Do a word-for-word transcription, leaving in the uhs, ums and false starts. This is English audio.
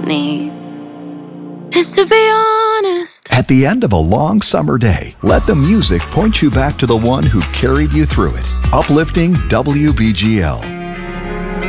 me is to be honest. At the end of a long summer day, let the music point you back to the one who carried you through it. Uplifting W B G L.